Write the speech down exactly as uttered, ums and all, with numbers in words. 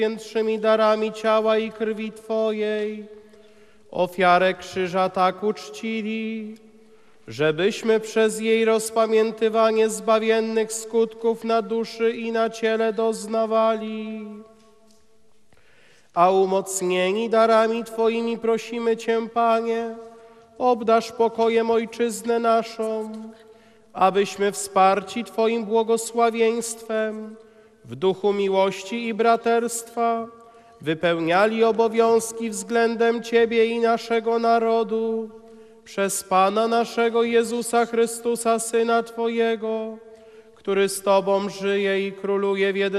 najświętszymi darami ciała i krwi Twojej, ofiarę krzyża tak uczcili, żebyśmy przez jej rozpamiętywanie zbawiennych skutków na duszy i na ciele doznawali. A umocnieni darami Twoimi prosimy Cię, Panie, obdarz pokojem ojczyznę naszą, abyśmy wsparci Twoim błogosławieństwem w duchu miłości i braterstwa wypełniali obowiązki względem Ciebie i naszego narodu przez Pana naszego Jezusa Chrystusa, Syna Twojego, który z Tobą żyje i króluje w jedności